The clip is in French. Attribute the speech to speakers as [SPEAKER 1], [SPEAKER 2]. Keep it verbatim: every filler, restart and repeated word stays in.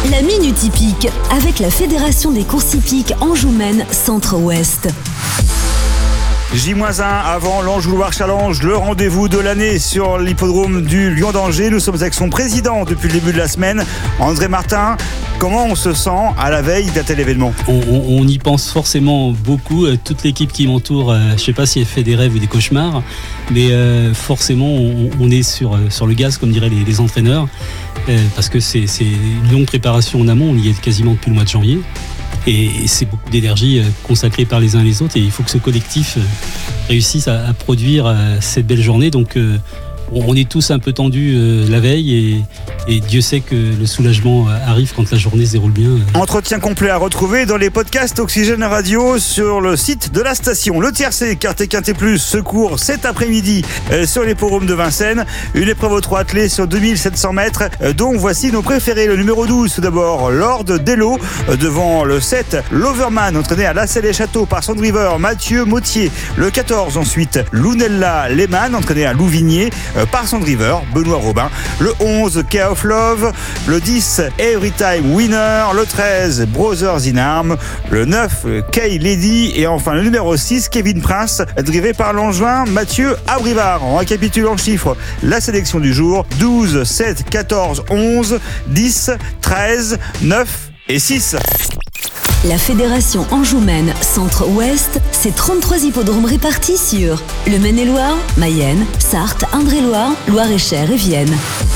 [SPEAKER 1] La Minute Hippique avec la Fédération des courses hippiques Anjou-Maine Centre-Ouest.
[SPEAKER 2] J un avant l'Anjou Loire Challenge, le rendez-vous de l'année sur l'hippodrome du Lion d'Angers. Nous sommes avec son président depuis le début de la semaine, André Martin. Comment on se sent à la veille d'un tel événement ?
[SPEAKER 3] on, on, on y pense forcément beaucoup. Toute l'équipe qui m'entoure, euh, je ne sais pas si elle fait des rêves ou des cauchemars, mais euh, forcément on, on est sur, sur le gaz, comme diraient les, les entraîneurs, euh, parce que c'est, c'est une longue préparation en amont. On y est quasiment depuis le mois de janvier. Et c'est beaucoup d'énergie consacrée par les uns et les autres, et il faut que ce collectif réussisse à, à produire cette belle journée. Donc on est tous un peu tendus la veille, et, et Dieu sait que le soulagement arrive quand la journée se déroule bien.
[SPEAKER 2] Entretien complet à retrouver dans les podcasts Oxygène Radio sur le site de la station. Le tiercé, Quartet Quintet Plus, secours cet après-midi sur l'hippodrome de Vincennes. Une épreuve aux trois attelés sur deux mille sept cents mètres, dont voici nos préférés. Le numéro douze, tout d'abord, Lord Dello, devant le sept, L'Overman, entraîné à Lassay-les-Châteaux par Sandriver, Mathieu Mautier. Le quatorze, ensuite, Lunella Lehmann, entraîné à Louvigné par Sandriver, Benoît Robin. Le onze, Care of Love. Le dix, Every Time Winner. Le treize, Brothers in Arms. Le neuf, Kay Lady. Et enfin le numéro six, Kevin Prince, drivé par l'Angevin Mathieu Abrivard. On récapitule en chiffres la sélection du jour: douze, sept, quatorze, onze, dix, treize, neuf et six.
[SPEAKER 1] La Fédération Anjou-Maine Centre-Ouest, c'est trente-trois hippodromes répartis sur le Maine-et-Loire, Mayenne, Sarthe, Indre-et-Loire, Loire-et-Cher et Vienne.